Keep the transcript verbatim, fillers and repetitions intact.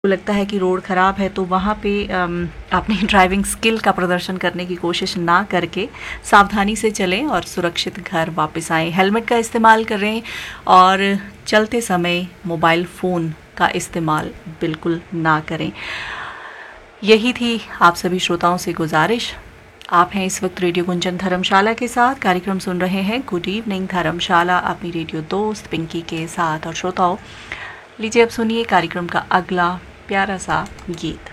लगता है कि रोड ख़राब है तो वहाँ पे अपनी ड्राइविंग स्किल का प्रदर्शन करने की कोशिश ना करके सावधानी से चलें और सुरक्षित घर वापस आएं। हेलमेट का इस्तेमाल करें और चलते समय मोबाइल फ़ोन का इस्तेमाल बिल्कुल ना करें। यही थी आप सभी श्रोताओं से गुजारिश। आप हैं इस वक्त रेडियो गुंजन धर्मशाला के साथ, कार्यक्रम सुन रहे हैं गुड इवनिंग धर्मशाला अपनी रेडियो दोस्त पिंकी के साथ। और श्रोताओं, लीजिए अब सुनिए कार्यक्रम का अगला प्यारा सा गीत।